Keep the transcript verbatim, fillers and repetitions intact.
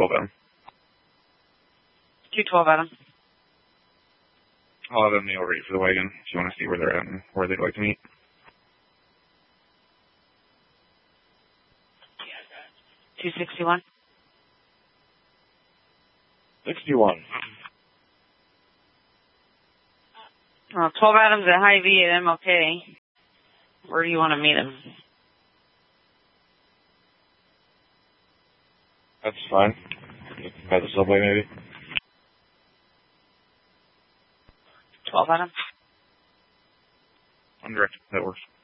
twelve Adam. two twelve Adam. I'll have them nail ready for the wagon if you want to see where they're at and where they'd like to meet. two sixty-one. sixty-one. Well, twelve Adams at Hy-Vee at M L K. Where do you want to meet him? That's fine. By the subway, maybe. twelve Adam. Undirected. That works.